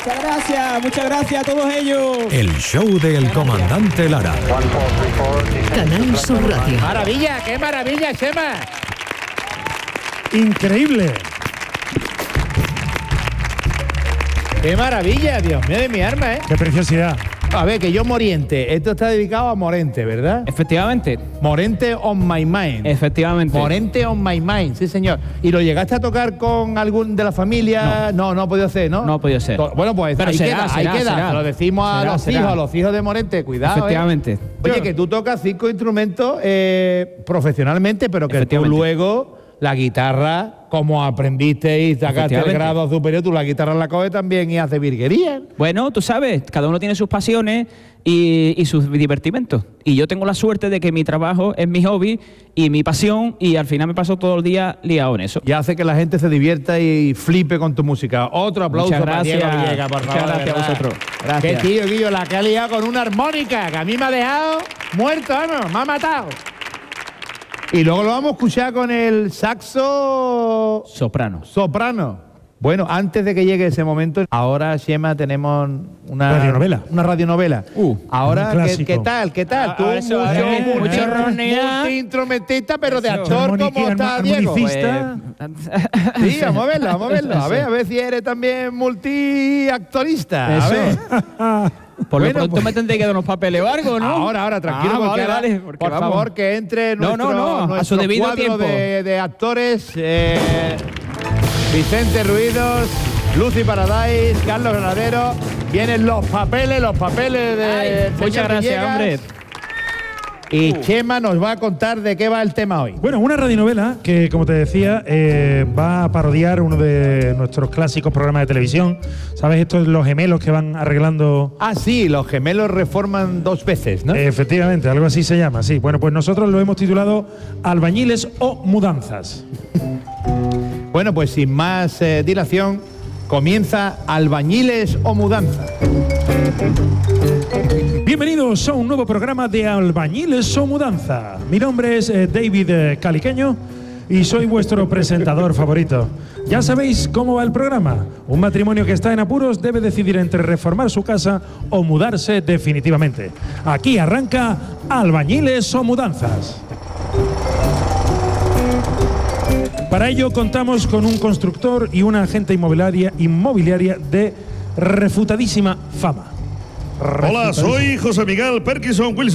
Muchas gracias a todos ellos. El show del comandante Lara. Canal Sur Radio. ¡Maravilla! ¡Qué maravilla, Chema! Increíble. ¡Qué maravilla, Dios mío de mi arma, eh! Qué preciosidad. A ver, que yo Moriente. Esto está dedicado a Morente, ¿verdad? Efectivamente. Morente on my mind. Efectivamente. Morente on my mind, sí, señor. ¿Y lo llegaste a tocar con algún de la familia? No, no ha podido ser, ¿no? No ha podido ser. Bueno, pues pero ahí será, queda. será. Lo decimos a los hijos de Morente. Cuidado, Efectivamente. Oye, que tú tocas 5 instrumentos profesionalmente, pero que tú luego la guitarra, como aprendiste y sacaste el grado superior, tú la guitarra la coges también y haces virguerías. Bueno, tú sabes, cada uno tiene sus pasiones y sus divertimentos. Y yo tengo la suerte de que mi trabajo es mi hobby y mi pasión, y al final me paso todo el día liado en eso. Y hace que la gente se divierta y flipe con tu música. Otro aplauso para Diego Villegas, por favor. Muchas gracias a vosotros. Gracias. Qué tío, Guillo, la que ha liado con una armónica, que a mí me ha dejado muerto, vamos, me ha matado. Y luego lo vamos a escuchar con el saxo soprano. Bueno, antes de que llegue ese momento, ahora, Chema, tenemos una radionovela. Ahora, ¿qué tal? Tú multiinstrumentista, pero de actor, como está Diego. Sí, vamos a verlo. A ver si eres también multiactorista. A ver. Por lo pronto me tendré que dar unos papeles o algo, ¿no? Ahora, tranquilo, vale, por favor, que entre nuestro a su debido cuadro tiempo de actores. Vicente Ruidos, Lucy Paradise, Carlos Granadero. Vienen los papeles de muchas gracias, Villegas. hombre. Y Chema nos va a contar de qué va el tema hoy. Bueno, una radionovela que, como te decía, va a parodiar uno de nuestros clásicos programas de televisión. ¿Sabes? Estos los gemelos que van arreglando... Ah, sí, los gemelos reforman 2 veces, ¿no? Efectivamente, algo así se llama, sí. Bueno, pues nosotros lo hemos titulado Albañiles o Mudanzas. Bueno, pues sin más dilación, comienza Albañiles o Mudanzas. Bienvenidos a un nuevo programa de Albañiles o Mudanza. Mi nombre es David Caliqueño y soy vuestro presentador favorito. Ya sabéis cómo va el programa. Un matrimonio que está en apuros debe decidir entre reformar su casa o mudarse definitivamente. Aquí arranca Albañiles o Mudanzas. Para ello contamos con un constructor y una agente inmobiliaria de refutadísima fama. Hola, soy José Miguel Perkinson Wilson.